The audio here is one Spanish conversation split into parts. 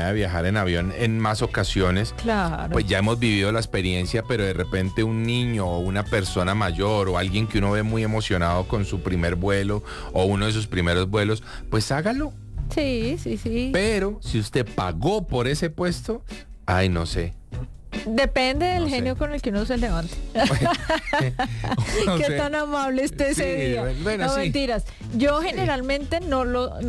oportunidad de viajar en avión en más ocasiones, Claro. pues ya hemos vivido la experiencia, pero de repente un niño o una persona mayor o alguien que uno ve muy emocionado con su primer vuelo o uno de sus primeros vuelos, pues hágalo. Sí, sí, sí. Pero si usted pagó por ese puesto, ay, no sé. Depende del No sé. genio con el que uno se levante. No Qué sé. tan amable esté ese Sí, día. bueno, No, sí. mentiras. Yo generalmente no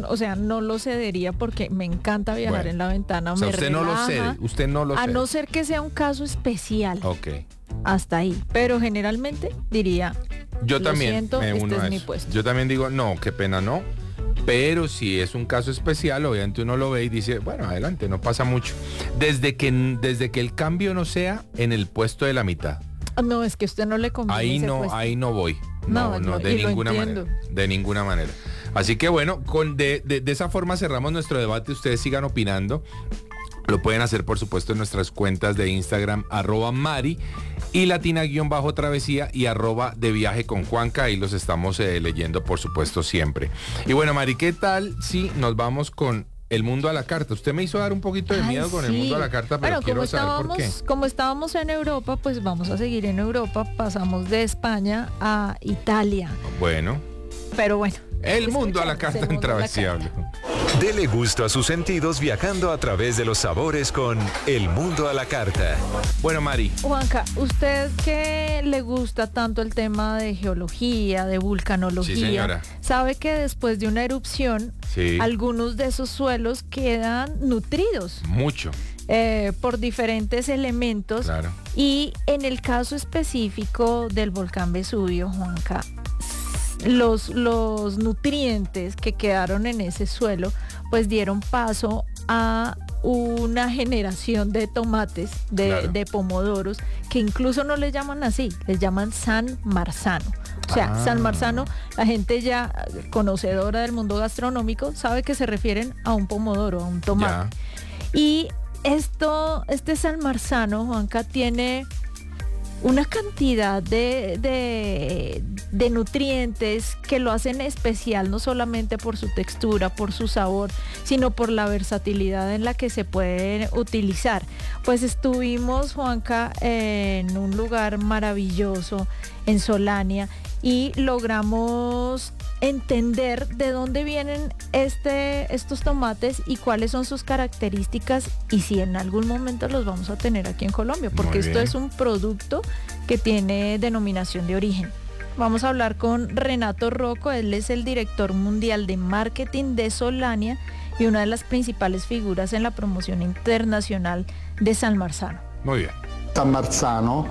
lo cedería porque me encanta viajar Bueno. en la ventana. O sea, me usted no lo relaja, cede, usted no lo a cede. no ser que sea un caso especial. Ok. Hasta ahí. Pero generalmente diría, Yo lo también siento, me este uno a es mi eso. puesto. Yo también digo, no, qué pena no. Pero si es un caso especial, obviamente uno lo ve y dice, bueno, adelante, no pasa mucho. Desde que el cambio no sea en el puesto de la mitad. No, es que a usted no le conviene ese puesto. Ahí no voy. No, No, yo- de y lo ninguna entiendo. manera. De ninguna manera. Así que bueno, de esa forma cerramos nuestro debate. Ustedes sigan opinando. Lo pueden hacer, por supuesto, en nuestras cuentas de Instagram, @Mari y Latina_Travesía y @de viaje con Juanca. Ahí los estamos leyendo, por supuesto, siempre. Y bueno, Mari, ¿qué tal si nos vamos con el mundo a la carta? Usted me hizo dar un poquito de Ay, miedo con el sí. mundo a la carta, pero Bueno, quiero saber por qué. como estábamos en Europa, pues vamos a seguir en Europa. Pasamos de España a Italia. Bueno, Pero bueno. el mundo a la escuchemos carta el en mundo a la Travesía carta. Blue. Dele gusto a sus sentidos viajando a través de los sabores con El Mundo a la Carta. Bueno, Mari, Juanca, usted que le gusta tanto el tema de geología, de vulcanología, Sí, señora. sabe que después de una erupción, Sí. algunos de esos suelos quedan nutridos mucho, por diferentes elementos. claro. Y en el caso específico del volcán Vesubio, Juanca, los nutrientes que quedaron en ese suelo, pues dieron paso a una generación de tomates, Claro. de pomodoros, que incluso no les llaman así, les llaman San Marzano. O sea, Ah. San Marzano, la gente ya conocedora del mundo gastronómico sabe que se refieren a un pomodoro, a un tomate. Y este San Marzano, Juanca, tiene una cantidad de nutrientes que lo hacen especial, no solamente por su textura, por su sabor, sino por la versatilidad en la que se puede utilizar. Pues estuvimos, Juanca, en un lugar maravilloso, en Solania, y logramos entender de dónde vienen estos tomates y cuáles son sus características y si en algún momento los vamos a tener aquí en Colombia, porque Muy esto bien. es un producto que tiene denominación de origen. Vamos a hablar con Renato Rocco, él es el director mundial de marketing de Solania y una de las principales figuras en la promoción internacional de San Marzano. Muy bien. San Marzano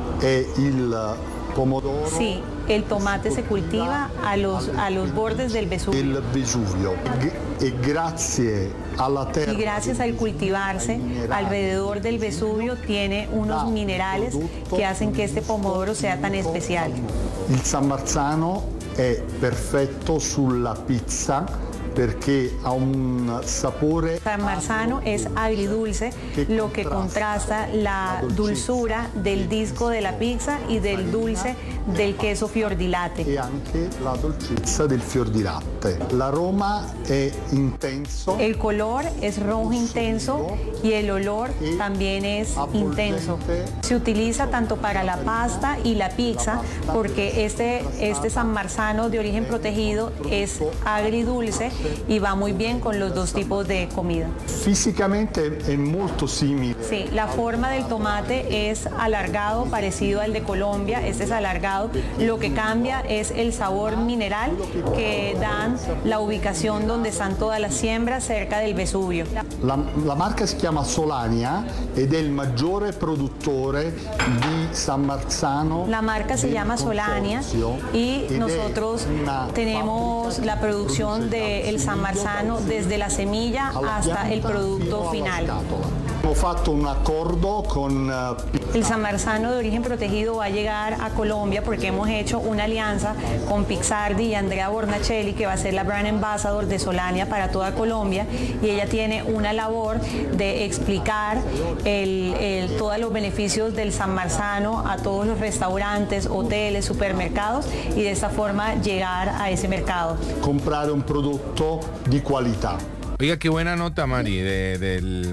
è il pomodoro Sí, el tomate se cultiva a los bordes del Vesubio. del Vesuvio e grazie alla terra Y gracias al cultivarse alrededor del Vesubio tiene unos minerales que hacen que este pomodoro sea tan especial. il San Marzano è perfetto sulla pizza perché ha un sapore San Marzano es agridulce, lo que contrasta la dulzura del disco de la pizza y del dulce del queso fior di latte. e anche la dolcezza del fior di latte. L'aroma è intenso. El color es rojo intenso y el olor también es intenso. Se utiliza tanto para la pasta y la pizza porque este San Marzano de origen protegido es agridulce y va muy bien con los dos tipos de comida. Fisicamente è molto simile. Sí, la forma del tomate es alargado, parecido al de Colombia. Este es alargado. Lo que cambia es el sabor mineral que dan la ubicación donde están todas las siembras cerca del Vesubio. La marca si chiama Solania ed è il maggiore produttore di San Marzano. La marca se del llama Solania consorzio y ed è nosotros una tenemos fabbrica la producción del San Marzano desde la semilla alla hasta el pianta producto fino alla final. scatola. Abbiamo fatto un accordo con El San Marzano de origen protegido va a llegar a Colombia porque hemos hecho una alianza con Pixardi y Andrea Bornacelli, que va a ser la brand ambassador de Solania para toda Colombia, y ella tiene una labor de explicar todos los beneficios del San Marzano a todos los restaurantes, hoteles, supermercados, y de esta forma llegar a ese mercado. comprare un prodotto di qualità. Oiga, qué buena nota, Mari, del